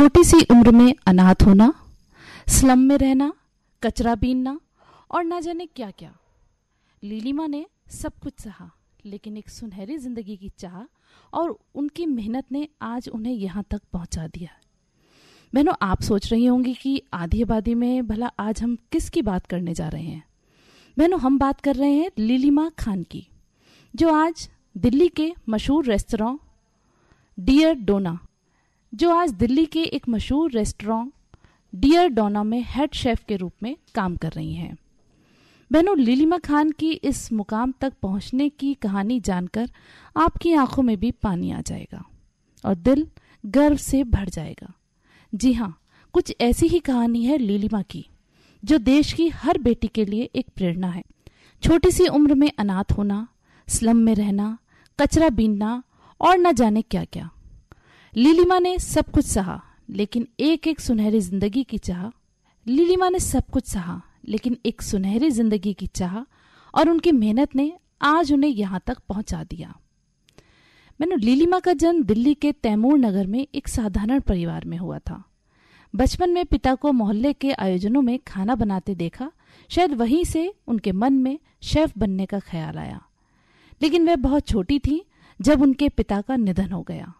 छोटी सी उम्र में अनाथ होना, स्लम में रहना, कचरा बीनना और ना जाने क्या क्या। लीलिमा ने सब कुछ सहा, लेकिन एक सुनहरी जिंदगी की चाह और उनकी मेहनत ने आज उन्हें यहाँ तक पहुँचा दिया। बहनों, आप सोच रही होंगी कि आधी आबादी में भला आज हम किसकी बात करने जा रहे हैं। बहनों, हम बात कर रहे हैं लीलिमा खान की, जो आज दिल्ली के मशहूर रेस्तरां डियर डोना में हेड शेफ के रूप में काम कर रही हैं। बहनों, लीलिमा खान की इस मुकाम तक पहुंचने की कहानी जानकर आपकी आंखों में भी पानी आ जाएगा और दिल गर्व से भर जाएगा। जी हाँ, कुछ ऐसी ही कहानी है लीलिमा की, जो देश की हर बेटी के लिए एक प्रेरणा है। छोटी सी उम्र में अनाथ होना, स्लम में रहना, कचरा बीनना और न जाने क्या क्या। लीलिमा ने सब कुछ सहा, लेकिन एक सुनहरी जिंदगी की चाह। लीलिमा ने सब कुछ सहा, लेकिन एक सुनहरी जिंदगी की चाह और उनकी मेहनत ने आज उन्हें यहाँ तक पहुंचा दिया। मैंने लीलिमा का जन्म दिल्ली के तैमूर नगर में एक साधारण परिवार में हुआ था। बचपन में पिता को मोहल्ले के आयोजनों में खाना बनाते देखा, शायद वहीं से उनके मन में शेफ बनने का ख्याल आया। लेकिन वह बहुत छोटी थी जब उनके पिता का निधन हो गया।